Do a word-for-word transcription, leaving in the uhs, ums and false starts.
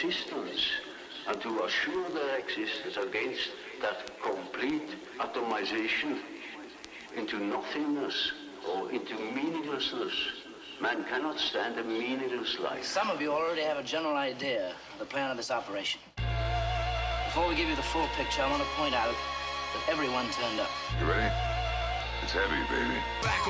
existence and to assure their existence against that complete atomization into nothingness or into meaninglessness. Man cannot stand a meaningless life. Some of you already have a general idea of the plan of this operation. Before we give you the full picture, I want to point out that everyone turned up. You ready? It's heavy, baby. Back